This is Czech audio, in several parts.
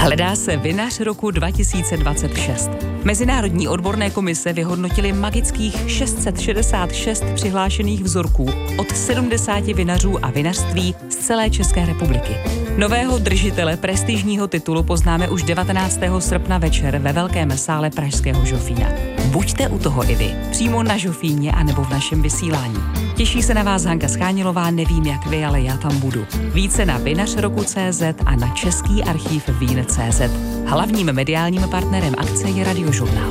Hledá se vinař roku 2026. Mezinárodní odborné komise vyhodnotily magických 666 přihlášených vzorků od 70 vinařů a vinařství z celé České republiky. Nového držitele prestižního titulu poznáme už 19. srpna večer ve Velkém sále pražského Žofína. Buďte u toho i vy, přímo na Žofíně anebo v našem vysílání. Těší se na vás Hanka Schánilová, nevím jak vy, ale já tam budu. Více na vinařroku.cz a na Český archív vín.cz. Hlavním mediálním partnerem akce je Radiožurnál.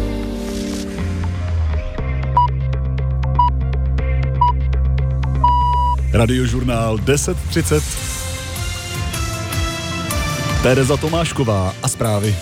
Radiožurnál 10:30. Tereza Tomášková a zprávy.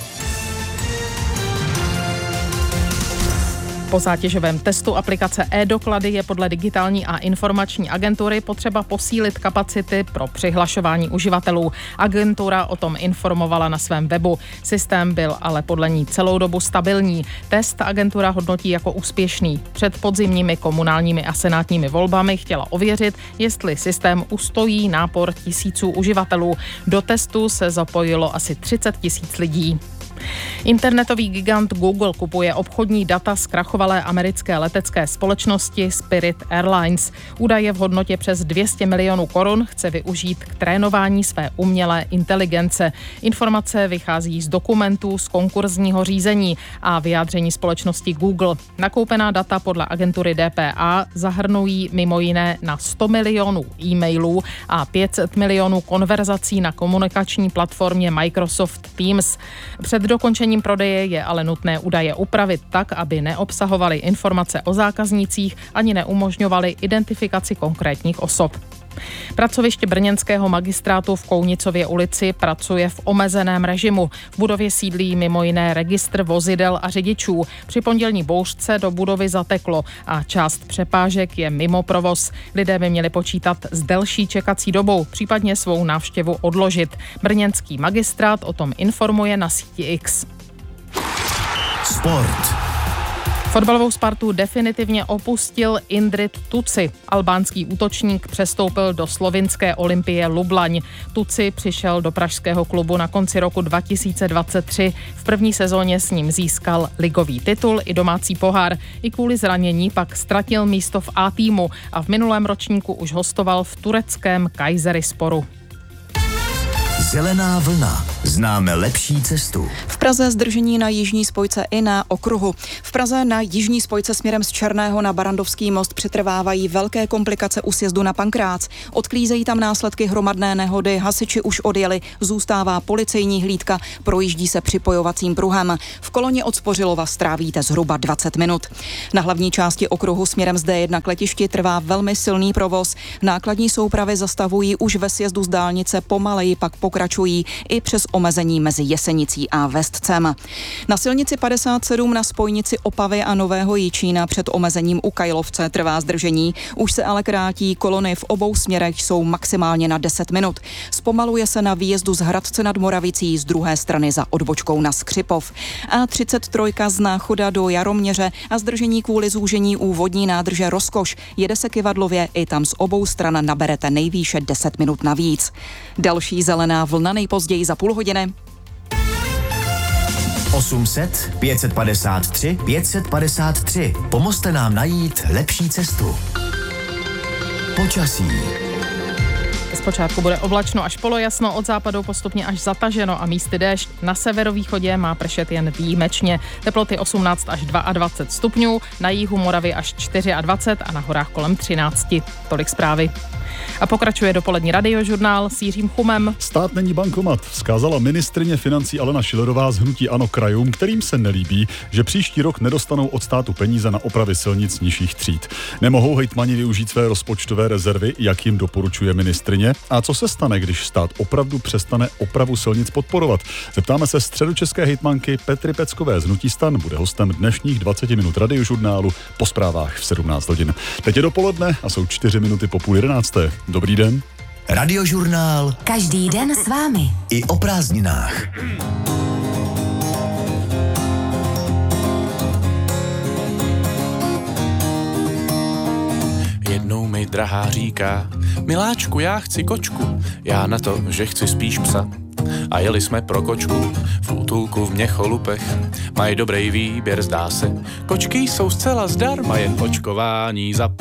Po zátěžovém testu aplikace e-doklady je podle Digitální a informační agentury potřeba posílit kapacity pro přihlašování uživatelů. Agentura o tom informovala na svém webu. Systém byl ale podle ní celou dobu stabilní. Test agentura hodnotí jako úspěšný. Před podzimními komunálními a senátními volbami chtěla ověřit, jestli systém ustojí nápor tisíců uživatelů. Do testu se zapojilo asi 30 000 lidí. Internetový gigant Google kupuje obchodní data zkrachovalé americké letecké společnosti Spirit Airlines. Údaje v hodnotě přes 200 milionů korun chce využít k trénování své umělé inteligence. Informace vychází z dokumentů z konkurzního řízení a vyjádření společnosti Google. Nakoupená data podle agentury DPA zahrnují mimo jiné na 100 milionů e-mailů a 500 milionů konverzací na komunikační platformě Microsoft Teams. Před dokončením prodeje je ale nutné údaje upravit tak, aby neobsahovaly informace o zákaznících ani neumožňovaly identifikaci konkrétních osob. Pracoviště brněnského magistrátu v Kounicově ulici pracuje v omezeném režimu. V budově sídlí mimo jiné registr vozidel a řidičů. Při pondělní bouřce do budovy zateklo a část přepážek je mimo provoz. Lidé by měli počítat s delší čekací dobou, případně svou návštěvu odložit. Brněnský magistrát o tom informuje na síti X. Sport. Fotbalovou Spartu definitivně opustil Indrit Tuci. Albánský útočník přestoupil do slovinské Olympie Lublaň. Tuci přišel do pražského klubu na konci roku 2023. V první sezóně s ním získal ligový titul i domácí pohár. I kvůli zranění pak ztratil místo v A týmu a v minulém ročníku už hostoval v tureckém Kayserisporu. Zelená vlna. Známe lepší cestu. V Praze zdržení na jižní spojce i na okruhu. V Praze na jižní spojce směrem z Černého na Barandovský most přetrvávají velké komplikace u sjezdu na Pankrác. Odklízejí tam následky hromadné nehody, hasiči už odjeli, zůstává policejní hlídka, projíždí se připojovacím pruhem. V koloně od Spořilova strávíte zhruba 20 minut. Na hlavní části okruhu směrem z D1 k letišti trvá velmi silný provoz. Nákladní soupravy zastavují už ve sjezdu z dálnice, pomaleji pak pokračují i přes omezení mezi Jesenicí a Vestcem. Na silnici 57 na spojnici Opavy a Nového Jičína před omezením u Kajlovce trvá zdržení, už se ale krátí, kolony v obou směrech jsou maximálně na 10 minut. Zpomaluje se na výjezdu z Hradce nad Moravicí z druhé strany za odbočkou na Skřipov. A33 z Náchoda do Jaroměře a zdržení kvůli zúžení u vodní nádrže Rozkoš. Jede se Kyvadlově, i tam z obou stran naberete nejvýše 10 minut navíc. Další zelená vlna nejpozději za půl hodiny. 800 553 553. Pomozte nám najít lepší cestu. Počasí. Zpočátku bude oblačno až polojasno, od západu postupně až zataženo a místy déšť. Na severovýchodě má pršet jen výjimečně. Teploty 18 až 22 stupňů, na jihu Moravy až 24 a na horách kolem 13. Tolik zprávy. A pokračuje dopolední Radiožurnál s Jiřím Chumem. Stát není bankomat, vzkázala ministryně financí Alena Schillerová z hnutí ANO krajům, kterým se nelíbí, že příští rok nedostanou od státu peníze na opravy silnic nižších tříd. Nemohou hejtmani využít své rozpočtové rezervy, jak jim doporučuje ministryně? A co se stane, když stát opravdu přestane opravu silnic podporovat? Zeptáme se středočeské hejtmanky Petry Peckové z hnutí STAN. Bude hostem dnešních 20 minut Radiožurnálu po zprávách v 17 hodin. Teď je dopoledne a jsou 4 minuty po 10:30. Dobrý den. Radiožurnál. Každý den s vámi. I o prázdninách. Jednou mi drahá říká: miláčku, já chci kočku, já na to, že chci spíš psa. a jeli jsme pro kočku v útulku v Měcholupech. Mají dobrý výběr, zdá se. Kočky jsou zcela zdarma, jen očkování za